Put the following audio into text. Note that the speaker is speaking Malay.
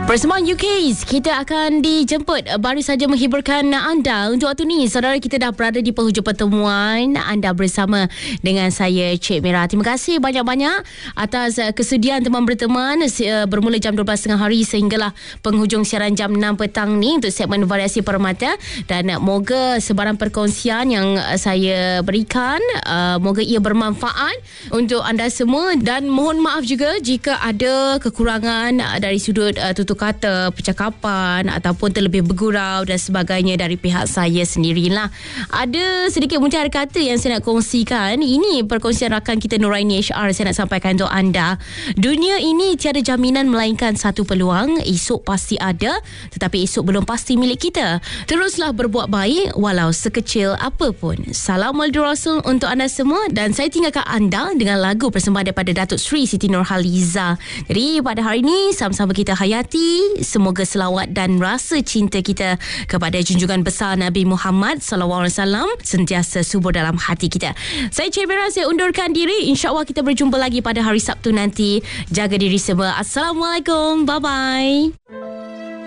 Persembahan UK's, kita akan dijemput baru saja menghiburkan anda. Untuk waktu ni, saudara, kita dah berada di penghujung pertemuan anda bersama dengan saya, Cik Mira. Terima kasih banyak-banyak atas kesediaan teman berteman bermula jam 12.30 hari sehinggalah penghujung siaran jam 6 petang ni untuk segmen Variasi Permata. Dan moga sebarang perkongsian yang saya berikan, moga ia bermanfaat untuk anda semua. Dan mohon maaf juga jika ada kekurangan dari sudut tutur kata, percakapan ataupun terlebih bergurau dan sebagainya dari pihak saya sendirilah. Ada sedikit mutiara kata yang saya nak kongsikan. Ini perkongsian rakan kita Nuraini HR, saya nak sampaikan untuk anda. Dunia ini tiada jaminan melainkan satu peluang. Esok pasti ada, tetapi esok belum pasti milik kita. Teruslah berbuat baik walau sekecil apapun. Salam Waldi Rasul untuk anda semua, dan saya tinggalkan anda dengan lagu persembahan daripada Datuk Sri Siti Nurhaliza. Jadi pada hari ini sama-sama kita hayati. Semoga selawat dan rasa cinta kita kepada junjungan besar Nabi Muhammad SAW sentiasa subur dalam hati kita. Saya Cik Mira, saya undurkan diri. InsyaAllah kita berjumpa lagi pada hari Sabtu nanti. Jaga diri semua. Assalamualaikum. Bye-bye.